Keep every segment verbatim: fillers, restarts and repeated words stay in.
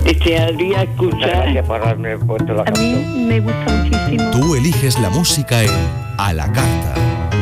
desearía escuchar. Gracias por haberme puesto la A mí canción. me gusta muchísimo. Tú eliges la música en A la Carta.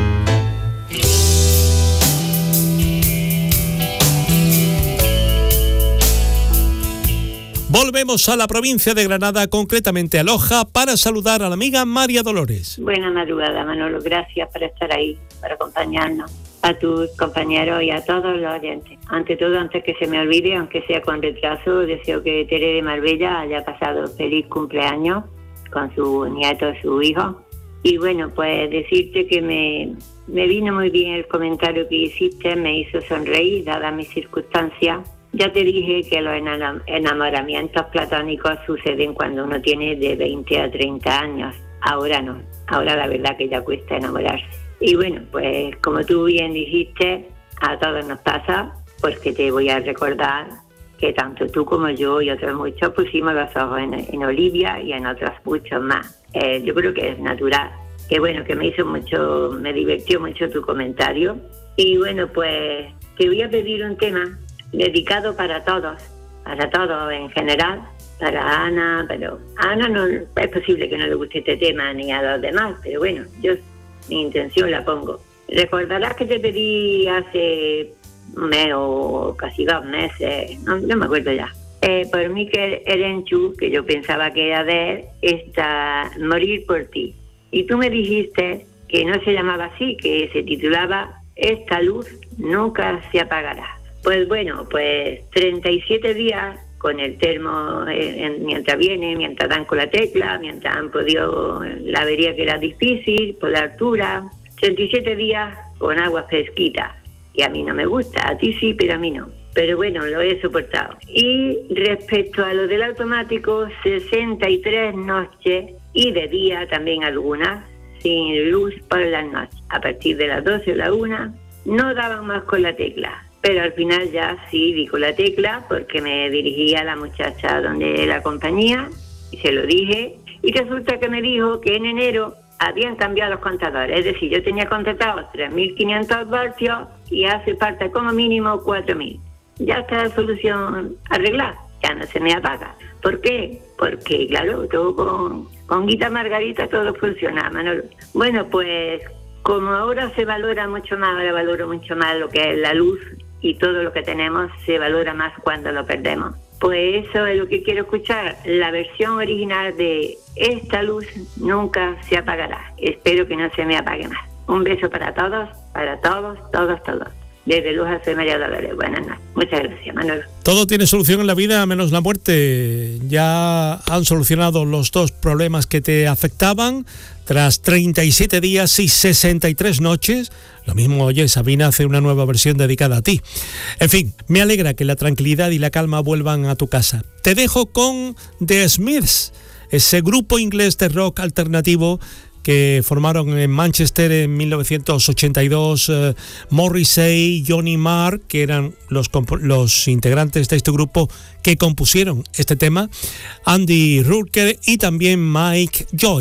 Volvemos a la provincia de Granada, concretamente a Loja, para saludar a la amiga María Dolores. Buena madrugada, Manolo. Gracias por estar ahí, por acompañarnos. A tus compañeros y a todos los oyentes. Ante todo, antes que se me olvide, aunque sea con retraso, deseo que Tere de Marbella haya pasado feliz cumpleaños con su nieto y su hijo. Y bueno, pues decirte que me, me vino muy bien el comentario que hiciste, me hizo sonreír, dadas mis circunstancias. Ya te dije que los enamoramientos platónicos suceden cuando uno tiene de veinte a treinta años. Ahora no, ahora la verdad que ya cuesta enamorarse. Y bueno, pues como tú bien dijiste, a todos nos pasa, porque te voy a recordar que tanto tú como yo y otros muchos pusimos los ojos en, en Olivia y en otros muchos más. Eh, yo creo que es natural. Que bueno, que me hizo mucho, me divirtió mucho tu comentario. Y bueno, pues te voy a pedir un tema dedicado para todos, para todos en general, para Ana, pero a Ana no es posible que no le guste este tema ni a los demás, pero bueno, yo mi intención la pongo. Recordarás que te pedí hace un mes o casi dos meses, no, no me acuerdo ya, eh, por mí que Erenchu, que yo pensaba que era de él, está Morir por ti. Y tú me dijiste que no se llamaba así, que se titulaba Esta luz nunca se apagará. Pues bueno, pues treinta y siete días con el termo eh, en, mientras viene, mientras dan con la tecla, mientras han podido la avería que era difícil, por la altura. treinta y siete días con agua fresquita. Y a mí no me gusta, a ti sí, pero a mí no. Pero bueno, lo he soportado. Y respecto a lo del automático, sesenta y tres noches y de día también algunas, sin luz por las noches. A partir de las doce o la una, no daban más con la tecla. Pero al final ya sí di con la tecla porque me dirigí a la muchacha donde la compañía y se lo dije. Y resulta que me dijo que en enero habían cambiado los contadores. Es decir, yo tenía contratados tres mil quinientos voltios y hace falta como mínimo cuatro mil. Ya está la solución arreglada, ya no se me apaga. ¿Por qué? Porque, claro, todo con, con Guita Margarita todo funciona, Manolo. Bueno, pues como ahora se valora mucho más, ahora valoro mucho más lo que es la luz y todo lo que tenemos se valora más cuando lo perdemos. Pues eso es lo que quiero escuchar, la versión original de Esta luz nunca se apagará. Espero que no se me apague más. Un beso para todos, para todos, todos, todos. Desde Loja soy María Dolores. Buenas noches. Muchas gracias, Manolo. Todo tiene solución en la vida menos la muerte. Ya han solucionado los dos problemas que te afectaban tras treinta y siete días y sesenta y tres noches. Lo mismo, oye, Sabina hace una nueva versión dedicada a ti. En fin, me alegra que la tranquilidad y la calma vuelvan a tu casa. Te dejo con The Smiths, ese grupo inglés de rock alternativo que formaron en Manchester en mil novecientos ochenta y dos, eh, Morrissey, Johnny Marr, que eran los, los integrantes de este grupo que compusieron este tema, Andy Rourke y también Mike Joy.